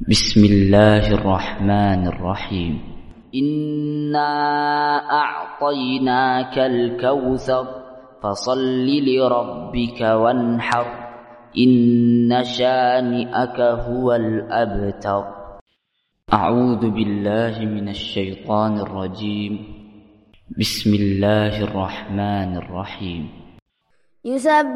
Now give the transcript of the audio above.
بسم الله الرحمن الرحيم إنا أعطيناك الكوثر فصل لربك وانحر إن شانئك هو الأبتر. أعوذ بالله من الشيطان الرجيم. بسم الله الرحمن الرحيم.